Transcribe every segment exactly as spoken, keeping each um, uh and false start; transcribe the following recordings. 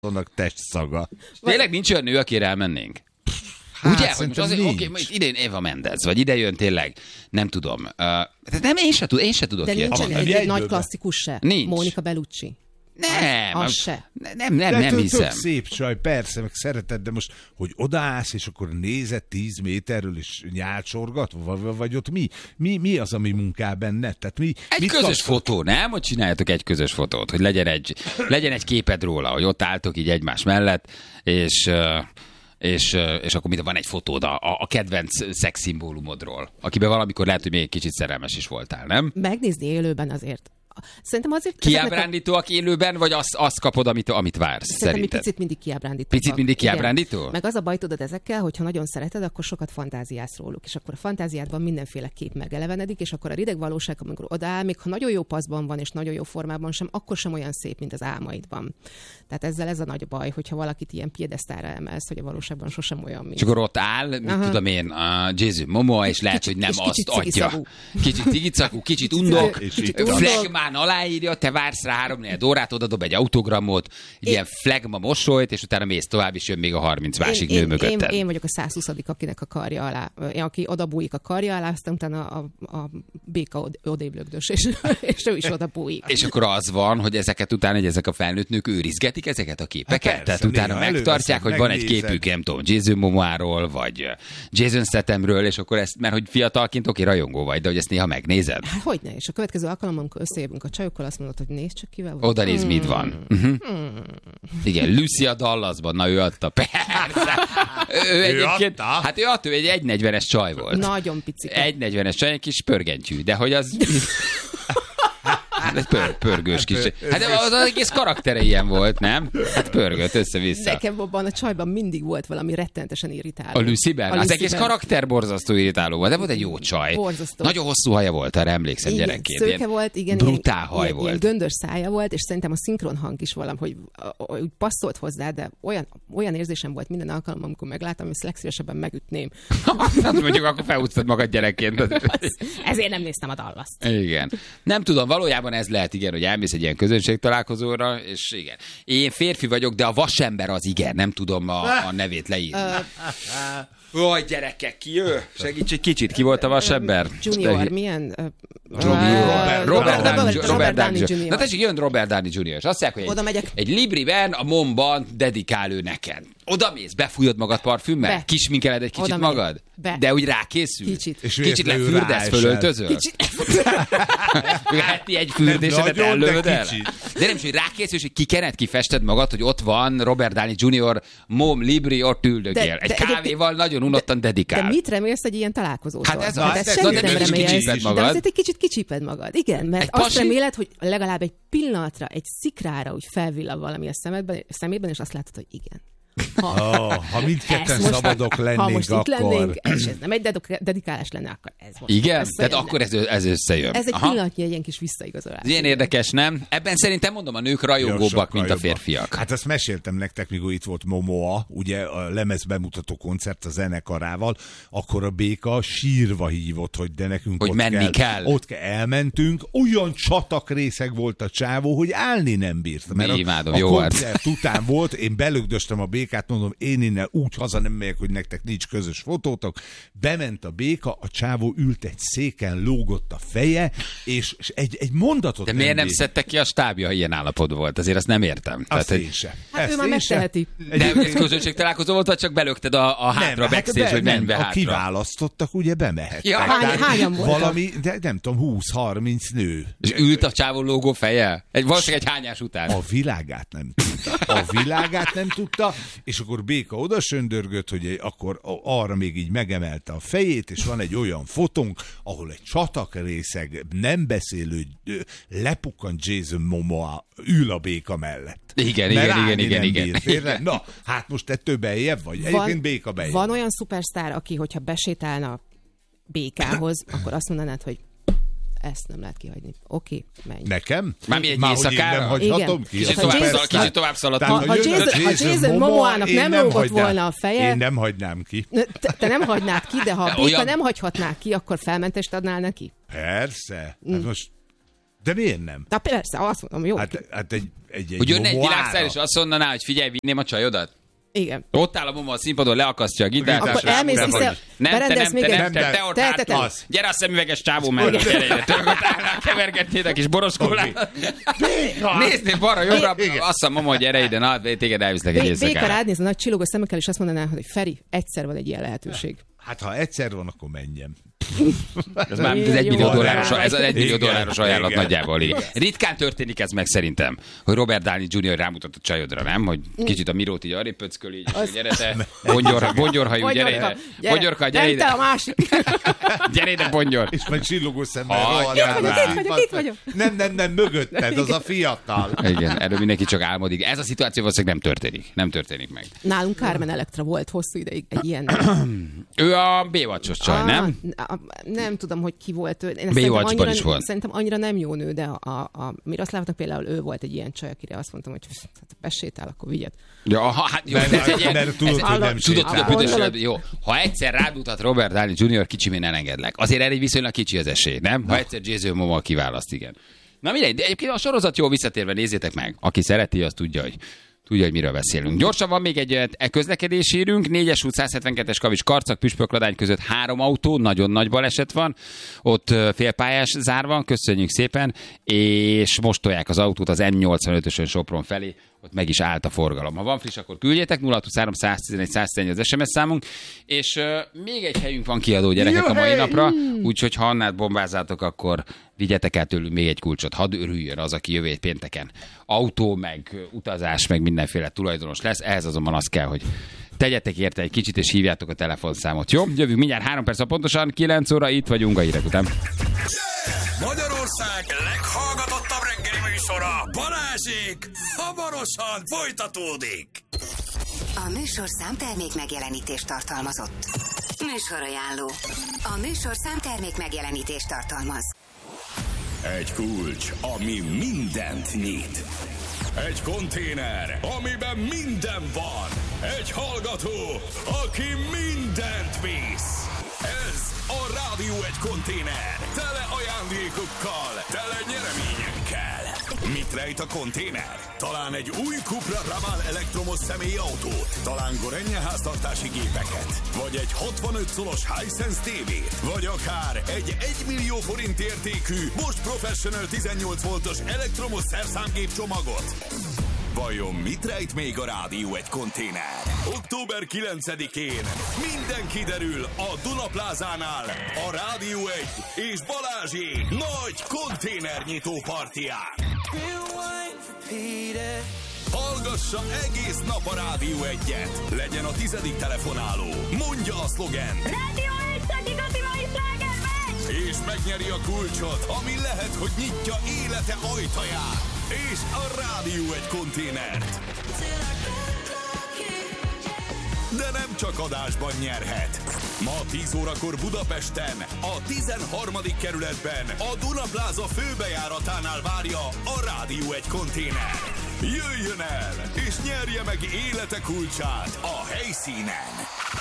annak testszaga. Tényleg nincs olyan nő, akire elmennénk? Hát, ugye, hogy most azért, oké, okay, idén Eva Mendes, vagy ide jön tényleg, nem tudom. Uh, nem, én se, tud, én se tudok de ilyet. De nincs egy, egy nagy klasszikus se? Nincs. Mónika Bellucci. Nem, az se. Nem, nem, nem, de nem tök, hiszem. Tök szép csaj, persze, meg szereted, de most, hogy odaállsz, és akkor nézed tíz méterről, és nyálcsorgat, vagy, vagy ott mi? mi? Mi az, ami munkál benne? Tehát mi, Egy közös kapsz? Fotó, nem? Hogy csináljatok egy közös fotót, hogy legyen egy, legyen egy képed róla, hogy ott álltok így egymás mellett, és... És, és akkor mit van egy fotód a, a kedvenc szexszimbólumodról, akiben valamikor lehet, hogy még egy kicsit szerelmes is voltál, nem? Megnézni élőben azért. Szerintem azért... Kiábrándítóak a... élőben, vagy azt, azt kapod, amit, amit vársz? Szerintem szerinted? picit mindig kiábrándító. Picit mindig kiábrándító? Meg az a baj, tudod ezekkel, hogyha nagyon szereted, akkor sokat fantáziálsz róluk, és akkor a fantáziádban mindenféle kép megelevenedik, és akkor a rideg valóság, amikor odaáll, még ha nagyon jó paszban van, és nagyon jó formában sem, akkor sem olyan szép, mint az álmaidban. Tehát ezzel ez a nagy baj, hogyha valakit ilyen piedesztára emelsz, hogy a valóságban sosem olyan, mint. És akkor ott áll, mit Aha. tudom én, a Jason Momoa, és lehet, kicsit, hogy nem és azt kicsit adja. Kicsit cigicakú, kicsit undok, flagmán aláírja, te vársz rá három-négy órát, odadob egy autogramot, egy én... ilyen flagma mosolyt, és utána mész tovább, és jön még a harminc másik én, nő én, mögötted. Én, én vagyok a százhuszadik akinek a karja alá, aki odabújik a karja alá, aztán utána a, a béka odéblögdös, és, és ő is odabújik. És akkor az van, hogy ezeket utána, hogy ezek a felnőtt nők őrizgetik ezeket a képeket? Hát persze, tehát utána megtartják, hogy van egy képük, nem tudom, Jason Momoáról, vagy Jason Stathamről, és akkor ezt, mert hogy fiatalként oké, rajongó vagy, de hogy ezt néha megnézed. Hát hogyne, és a következő alkalommal, amikor összejövünk a csajokkal, azt mondod, hogy nézd csak kivel van. Oda nézd, mit van. Uh-huh. Hmm. Igen, Lucia Dallasban, na ő adta. Persze. Ő, ő egyébként, adta? Hát ő adta, ő egy egy negyvenes csaj volt. Nagyon picike. egy negyvenes csaj, egy kis pörgentyű, de hogy az... Hát egy pör, pörgős kis. Hát az, az egész karaktere ilyen volt, nem? Hát pörgött össze-vissza. Nekem abban a csajban mindig volt valami rettenetesen irritáló. A Lucy-ben? Az egész karakter borzasztó irritáló volt, de volt egy jó csaj. Borzasztó. Nagyon hosszú haja volt, arra emlékszem igen, gyerekként. Szőke ilyen volt, igen. Brutál ilyen, haj ilyen, volt. Ilyen göndös szája volt, és szerintem a szinkron hang is valahogy úgy passzolt hozzá, de olyan, olyan érzésem volt minden alkalommal, amikor megláttam, hogy legszívesebben megütném. Hát mondjuk akkor felúsztad magad gyerekként. Ezért nem néztem a Dallas-t. Igen. Nem tudom, valójában ez lehet, igen, hogy elmész egy ilyen közönségtalálkozóra, és igen. Én férfi vagyok, de a vasember az igen, nem tudom a, a nevét leírni. Oj, gyerekek, ki ő? Segíts egy kicsit, ki volt a vasember? Junior, milyen? Robert, Robert, Downey, Robert Downey junior Na tessék, jön Robert Downey junior És azt mondják, hogy egy, egy libriben a momban dedikál ő neked. Oda mész, befújod magad parfümmel? Be. Kisminkeled egy kicsit magad? Be. De úgy rákészül? Kicsit. És kicsit lefürdesz, fölöltözöl? Kicsit. Heti egy fürdésedet ellövöd el? De nem is, hogy rákészül, és hogy kikened, kifested magad, hogy ott van Robert Downey junior mom, libri, ott üldögél. Egy kávéval nagyon unottan dedikál. De mit remélsz egy ilyen találkozótól? Hát ez az, ez semmit nem remélsz. De azért egy kicsit kicsíped magad. Igen, mert azt reméled, hogy legalább egy pillanatra, egy szikrára úgy felvillan valami a szemedben, szemében, és azt látod, hogy igen. Ha, oh, ha mindketten szabadok lennénk, ha most akkor... itt lennénk, és ez nem egy dedikálás lenne, akkor ez most. Igen? Tehát akkor ez, ez összejön. Ez egy Aha. pillanatnyi, egy ilyen kis visszaigazolás. Ilyen érdekes, nem? Ebben szerintem mondom, a nők rajongóbbak, mint a férfiak. Hát azt meséltem nektek, mikor itt volt Momoa, ugye a lemez bemutató koncert a zenekarával, akkor a béka sírva hívott, hogy de nekünk hogy ott menni kell, kell. Ott kell, elmentünk, olyan csatakrészeg volt a csávó, hogy állni nem bírt. Mert imádom, a, a jó koncert után volt, én belögdöstem a békát, mondom, én innen úgy haza nem megyek, hogy nektek nincs közös fotótok. Bement a béka, a csávó ült egy széken, lógott a feje, és, és egy, egy mondatot de nem miért nem bírt. szedtek ki a stábja, ha ilyen állapot volt? Azért azt nem értem. Azt Tehát, én sem. Hát Ezt ő már megteheti. De ez közönségtalálkozó volt, vagy csak belökted a, a hátra nem, backstage, hát hogy menj be a hátra? kiválasztottak, ugye bemehettek. Ja. Hány, hányan voltak? Valami, de nem tudom, húsz-harminc nő. És ült a csávó lógó feje? Egy, valószínűleg egy hányás után. A világát nem tudta. A világát nem tudta, és akkor béka oda söndörgött, hogy akkor arra még így megemelte a fejét, és van egy olyan fotónk, ahol egy csatakrészeg, nem beszélő, lepukkant Jason Momoa ül a béka mellett. Igen, igen, igen, igen, igen, igen. Na, hát most te több beljebb vagy. Van, Egyébként béka beljebb. Van olyan szupersztár, aki, hogyha besétálna békához, akkor azt mondanád, hogy ezt nem lehet kihagyni. Oké, menj. Nekem? Mármi egy Már éjszakára? Nem hagyhatom ki. Kicsit tovább, szal, kicsit tovább szaladtam. Ha, ha Jason, ha Jason Momoának nem lógott volna a feje... Én nem hagynám ki. Te, te nem hagynád ki, de ha a béka olyan... nem hagyhatná ki, akkor felmentést adnál neki? Persze. Hát most... De miért nem? De persze, azt mondom, jó. Hát, hát egy, egy, egy Hogy jönne egy moára. világszár, és azt mondaná, hogy figyelj, vinném a csajodat? Igen. Ott áll a mama a színpadon, leakasztja a gitárt. Akkor elmész rá- vissza, Nem, te nem, berendez te még nem, egy... te, te ott Te, te, te. hátul. Gyere a szemüveges csávó mellett, gyere ide. Tudok, ott állnál, kevergetnéd a kis boroskólát. Néznél balra, jobbra, azt mondom, mama, hogy gyere ide, na, téged elviszlek egy Bé- Béka éjszakára. rád néz a nagy csillogó szemekkel, és azt mondaná, hogy Feri, egyszer van egy ilyen lehetőség. Hát ha egyszer van, akkor menjem. Ez már ez egy millió Jó, dolláros, jó. ez az egy millió Igen, dolláros ajánlat igen. nagyjából. Igen. Ritkán történik ez meg szerintem, hogy Robert Downey junior rámutat a csajodra, nem? Hogy kicsit a Mirót így arrébb pöcköl, így, hogy gyere te, bongyor, bongyorhajú, gyere ide. Bongyorka, gyere Nem te a ide. másik. Gyere ide, bongyor. És majd csillogó szemmel Hagyja rohadjál már. a Itt vagyok, színpadra. itt vagyok. Nem, nem, nem, mögötted, az a fiatal. Igen, erről mindenki csak álmodik. Ez a szituáció valószínűleg nem történik. Nem történik meg. Nálunk Carmen Electra volt hosszú ideig egy ilyen... Ő a Baywatch-os csaj, nem? Ah, nem tudom, hogy ki volt ő. Én Baywatch-ban szerintem annyira, is volt. Szerintem annyira nem jó nő, de a, a, a Miroszlávnak például ő volt egy ilyen csaj, akire azt mondtam, hogy hát, besétál, akkor vigyed. Ja, aha, hát jó, Mert- ez egy ilyen- mert tudod, ez- hogy nem tudod, sétál. tudod, büdös, Gondolod? jó. Ha egyszer rámutat Robert Downey junior, kicsimén elengedlek. Azért erre egy viszonylag kicsi az esély, nem? Ha egyszer Jason Momoa kiválaszt, igen. Na mindegy, de egyébként a sorozat jó, visszatérve nézzétek meg. Aki szereti, az tudja, hogy tudja, hogy miről beszélünk. Gyorsan van még egy e, közlekedési hírünk. négyes út, száz hetvenkettes Kavics, Karcag, Püspökladány között három autó, nagyon nagy baleset van. Ott ö, félpályás zár van, köszönjük szépen, és most tolják az autót az M nyolcvanötösön Sopron felé, ott meg is állt a forgalom. Ha van friss, akkor küldjétek, nulla hatvanhárom száztizenegy száztizenegy az es em es számunk, és uh, még egy helyünk van kiadó, gyerekek, a mai napra, úgyhogy ha Annát bombázzátok, akkor vigyetek el tőlünk még egy kulcsot. Hadd örüljön az, aki jövő egy pénteken autó, meg utazás, meg mindenféle tulajdonos lesz, ehhez azonban az kell, hogy tegyetek érte egy kicsit, és hívjátok a telefonszámot, jó? Jövünk mindjárt három perc, pontosan kilenc óra, itt vagyunk a hírek után. Magyarország leghallgatottabb reggeli műsora, Balázsék, hamarosan folytatódik. A műsorszám termék megjelenítést tartalmazott. Műsorajánló. A műsorszám termék megjelenítést tartalmaz. Egy kulcs, ami mindent nyit. Egy konténer, amiben minden van. Egy hallgató, aki mindent visz. Ez a Rádió egy konténer. Tele ajándékokkal, tele nyereményekkel. Mit rejt a konténer? Talán egy új Cupra Raval elektromos személyautót, talán Gorenje háztartási gépeket, vagy egy hatvanöt szolos Hisense tévét, vagy akár egy egymillió forint értékű Bosch Professional tizennyolc voltos elektromos szerszámgép csomagot. Vajon mit rejt még a Rádió egy konténer? október kilencedikén minden kiderül a Dunaplázánál a Rádió egy és Balázsék nagy konténernyitó partiján. Hallgassa egész nap a Rádió egyet. Legyen a tizedik telefonáló. Mondja a szlogen. Rádió egy szakigati mai slágermegy! És megnyeri a kulcsot, ami lehet, hogy nyitja élete ajtaját. És a Rádió egy konténert. De nem csak adásban nyerhet. Ma tíz órakor Budapesten, a tizenharmadik kerületben, a Dunapláza főbejáratánál várja a Rádió egy konténer. Jöjjön el, és nyerje meg élete kulcsát a helyszínen.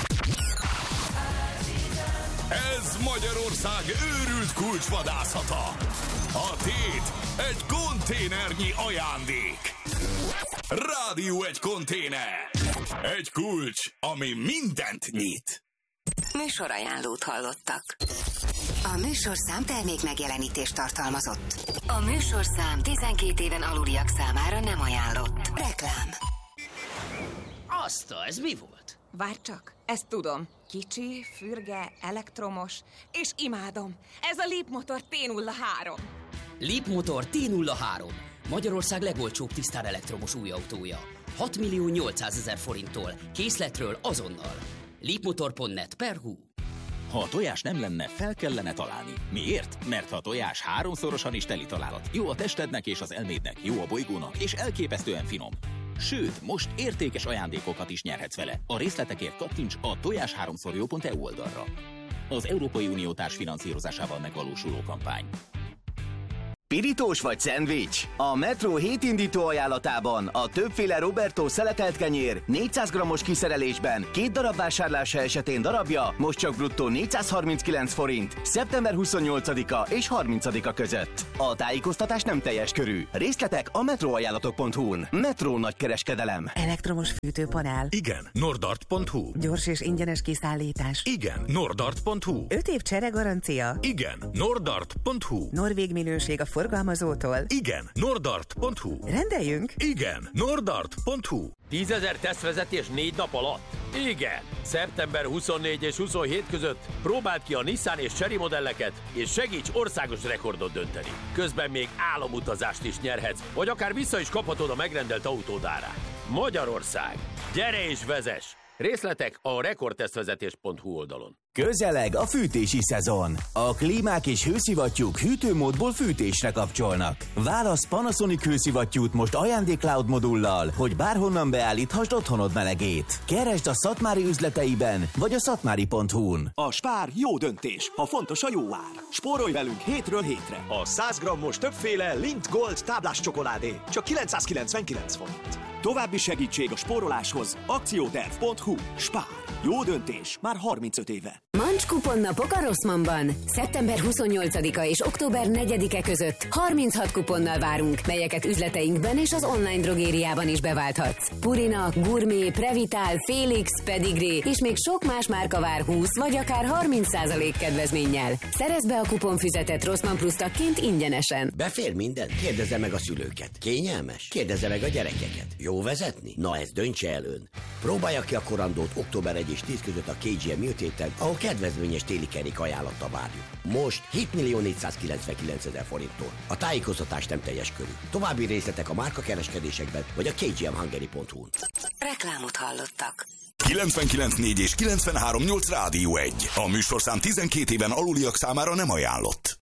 Ez Magyarország őrült kulcsvadászata. A tét egy konténernyi ajándék. Rádió egy konténer. Egy kulcs, ami mindent nyit. Műsorajánlót hallottak. A műsorszám termék megjelenítést tartalmazott. A műsorszám tizenkét éven aluliak számára nem ajánlott. Reklám. Azt, ez mi volt? Várj csak, ezt tudom. Kicsi, fürge, elektromos, és imádom. Ez a Leap Motor té nulla három. Leap Motor té nulla három. Magyarország legolcsóbb tisztán elektromos új autója. hat millió nyolcszázezer forinttól. Készletről azonnal. leapmotor pont net per hu. Ha a tojás nem lenne, fel kellene találni. Miért? Mert ha a tojás háromszorosan is teli találat. Jó a testednek és az elmédnek, jó a bolygónak, és elképesztően finom. Sőt, most értékes ajándékokat is nyerhetsz vele. A részletekért kattints a tojás háromszor jó pont e u oldalra. Az Európai Unió társfinanszírozásával megvalósuló kampány. Pirítós vagy szendvics? A Metro hétindító ajánlatában a többféle Roberto szeletelt kenyér négyszáz grammos kiszerelésben két darab vásárlása esetén darabja most csak bruttó négyszázharminckilenc forint szeptember huszonnyolcadika és harmincadika között. A tájékoztatás nem teljes körű. Részletek a metroajánlatok pont hu-n. Metro nagykereskedelem. Elektromos fűtőpanel. Igen. Nordart pont hu. Gyors és ingyenes kiszállítás. Igen. Nordart pont hu. öt év csere garancia. Igen. Nordart pont hu. Norvég minőség a forgalmazótól. Igen. Nordart pont hu. Rendeljünk? Igen. Nordart pont hu. tízezer tesztvezetés négy nap alatt? Igen! szeptember huszonnégy és huszonhét között próbáld ki a Nissan és Chery modelleket, és segíts országos rekordot dönteni. Közben még álomutazást is nyerhetsz, vagy akár vissza is kaphatod a megrendelt autód árát. Magyarország! Gyere és vezess! Részletek a rekordtesztvezetés pont hu oldalon. Közeleg a fűtési szezon. A klímák és hőszivattyúk hűtőmódból fűtésre kapcsolnak. Válasz Panasonic hőszivattyút most ajándék-cloud modullal, hogy bárhonnan beállíthasd otthonod melegét. Keresd a Szatmári üzleteiben, vagy a szatmári pont hu-n. A Spár jó döntés, ha fontos a jó ár. Spórolj velünk hétről hétre. A száz grammos többféle Lindt Gold táblás csokoládé csak kilencszázkilencvenkilenc forint. További segítség a spóroláshoz akcióterv pont hu. Spár. Jó döntés már harmincöt éve. Mancs kuponnapok a Rossmannban. szeptember huszonnyolcadika és október negyedike között harminchat kuponnal várunk, melyeket üzleteinkben és az online drogériában is beválthatsz. Purina, Gourmet, Previtál, Felix, Pedigree és még sok más márka vár húsz vagy akár harminc százalék kedvezménnyel. Szerezd be a kuponfüzetet Rossmann Plus tagként ingyenesen. Befér minden? Kérdezze meg a szülőket. Kényelmes? Kérdezze meg a gyerekeket. Jó vezetni? Na ezt döntse el ön. Próbálja ki a korandót október egy és tíz között a ká gé em műtéten, ahol kedvezményes téli kerék ajánlattal várjuk. Most hét millió négyszázkilencvenkilenc ezer forinttól. A tájékoztatás nem teljes körű. További részletek a márkakereskedésekben vagy a kgmhungary pont hu-n. Reklámot hallottak. kilencvenkilenc négy és kilencvenhárom nyolc Rádió egy. A műsorszám tizenkét éven aluliak számára nem ajánlott.